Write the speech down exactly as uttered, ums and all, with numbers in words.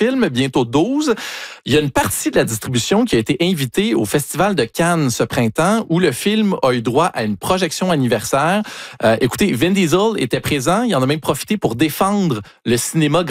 films, bientôt douze. Il y a une partie de la distribution qui a été invitée au Festival de Cannes ce printemps où le film a eu droit à une projection anniversaire. Euh, écoutez, Vin Diesel était présent. Il en a même profité pour défendre le cinéma